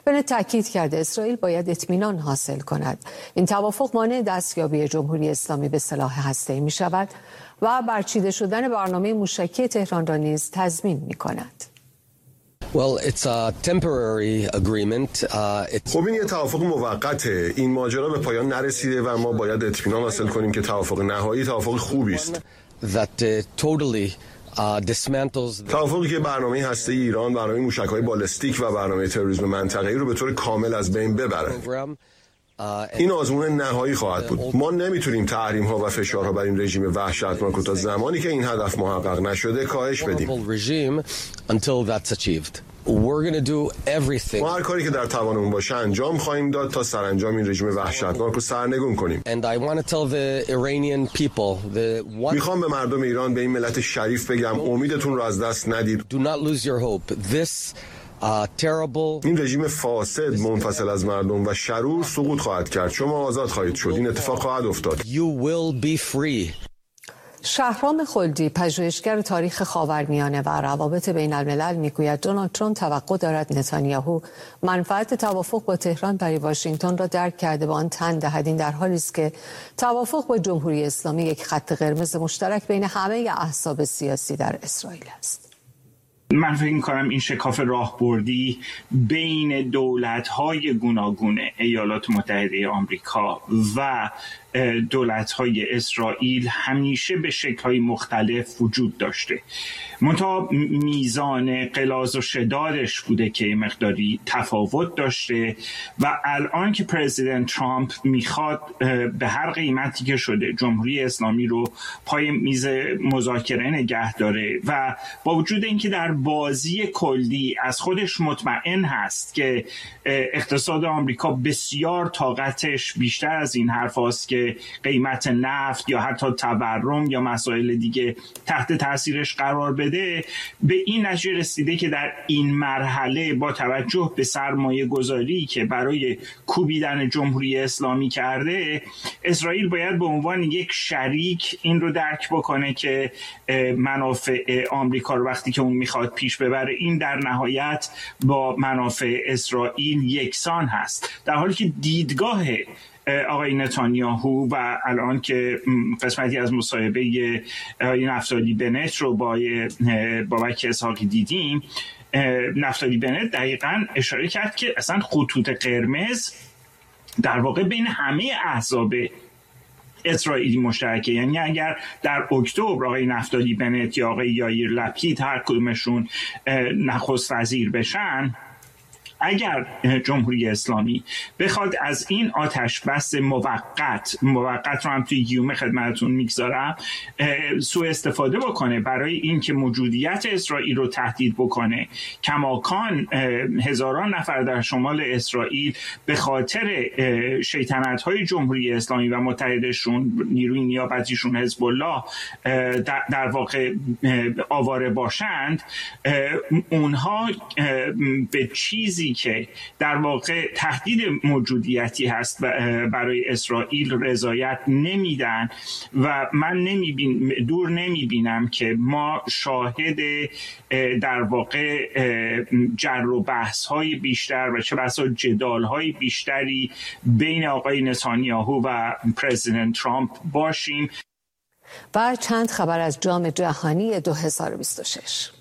بنت تاکید کرده اسرائیل باید اطمینان حاصل کند این توافق مانع دستیابی جمهوری اسلامی به سلاح هسته‌ای می شود و برچیده شدن برنامه موشکی تهران را نیز تضمین می کند. خب این یه توافق موقته. این ماجرا به پایان نرسیده و ما باید اطمینان حاصل کنیم که توافق نهایی توافق خوبی است. توافقی که برنامه هسته‌ای ایران، برنامه موشک‌های بالستیک و برنامه تروریسم منطقه‌ای رو به طور کامل از بین ببره. این آزمون نهایی خواهد بود. ما نمیتونیم تحریم‌ها و فشارها بر این رژیم وحشتناک رو تا زمانی که این هدف محقق نشده کاهش بدیم. ما هر کاری که در توانمون باشه انجام خواهیم داد تا سرانجام این رژیم وحشتناک رو سرنگون کنیم. میخوام به مردم ایران، به این ملت شریف بگم امیدتون رو از دست ندید. این رژیم فاسد منفصل از مردم و شرور سقوط خواهد کرد. شما آزاد خواهید شد. این اتفاق خواهد افتاد. شهرام خلدی، پژوهشگر تاریخ خاورمیانه و روابط بین الملل میگوید دونالد ترامپ توقع دارد نتانیاهو منفعت توافق با تهران برای واشنگتن را درک کرده و آن تن دهد. این در حالی است که توافق با جمهوری اسلامی یک خط قرمز مشترک بین همه احزاب سیاسی در اسرائیل است. من فکر می‌کنم این شکاف راهبردی بین دولت‌های گوناگون ایالات متحده آمریکا و دولت‌های اسرائیل همیشه به شکل‌های مختلف وجود داشته. منتها میزان غلاظ و شدادش بوده که مقداری تفاوت داشته و الان که پرزیدنت ترامپ میخواد به هر قیمتی که شده جمهوری اسلامی رو پای میز مذاکره نگه داره و با وجود اینکه در بازی کلی از خودش مطمئن هست که اقتصاد آمریکا بسیار طاقتش بیشتر از این حرف هست که قیمت نفت یا حتی تورم یا مسائل دیگه تحت تاثیرش قرار بده، به این نتیجه رسیده که در این مرحله با توجه به سرمایه گذاری که برای کوبیدن جمهوری اسلامی کرده، اسرائیل باید به عنوان یک شریک این رو درک بکنه که منافع آمریکا رو وقتی که اون میخواد پیش ببره این در نهایت با منافع اسرائیل یکسان هست، در حالی که دیدگاه آقای نتانیاهو و الان که قسمتی از مصاحبه نفتالی بنت رو با بابک اسحاقی دیدیم، نفتالی بنت دقیقاً اشاره کرد که اصلا خطوط قرمز در واقع بین همه احزاب اسرائیلی مشترکه. یعنی اگر در اکتبر آقای نفتالی بنت یا آقای یائیر لپید هر کدومشون نخست وزیر بشن، اگر جمهوری اسلامی بخواد از این آتش بس موقت رو هم توی گیومه خدمتتون میگذارم سوء استفاده بکنه برای اینکه موجودیت اسرائیل رو تهدید بکنه، کماکان هزاران نفر در شمال اسرائیل به خاطر شیطنت‌های جمهوری اسلامی و متحدشون نیروی نیابتیشون حزب الله در واقع آواره باشند، اونها به چیزی که در واقع تهدید موجودیتی هست برای اسرائیل رضایت نمیدن و من دور نمیبینم که ما شاهد در واقع جر و بحث های بیشتر و چه بسا جدال های بیشتری بین آقای نتانیاهو و پرزیدنت ترامپ باشیم. و چند خبر از جام جهانی 2026.